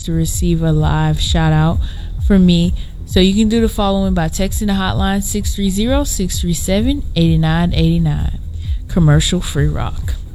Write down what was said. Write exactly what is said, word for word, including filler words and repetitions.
to receive a live shout out from me. So you can do the following by texting the hotline six three zero, six three seven, eight nine eight nine. Commercial free rock.